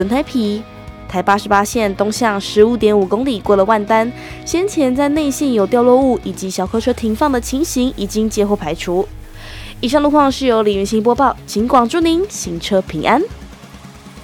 轮胎皮。台88线东向15.5公里过了万丹，先前在内线有掉落物以及小客车停放的情形已经接获排除。以上路况是由李云欣播报，请广祝您行车平安。